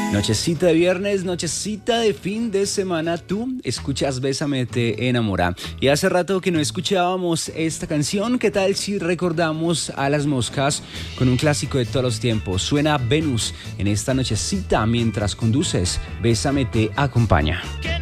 Nochecita de viernes, nochecita de fin de semana. Tú escuchas Bésame, te enamora. Y hace rato que no escuchábamos esta canción. ¿Qué tal si recordamos a Las Moscas con un clásico de todos los tiempos? Suena Venus en esta nochecita mientras conduces. Bésame, te acompaña.